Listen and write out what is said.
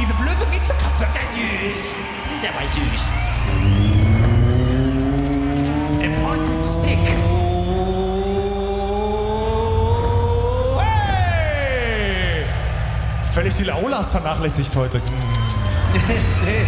diese blöde Miezekatze. Der war süß. Important Stick. Hey! Völlig die Aulas vernachlässigt heute.